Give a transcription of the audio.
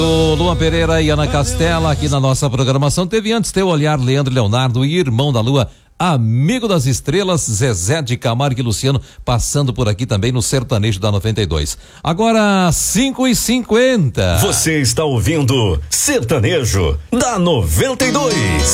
O Luan Pereira e Ana Castela aqui na nossa programação. Teve antes Teu Olhar, Leandro e Leonardo, Irmão da Lua, Amigo das Estrelas, Zezé de Camargo e Luciano, passando por aqui também no Sertanejo da 92. Agora 5h50. Você está ouvindo Sertanejo da 92.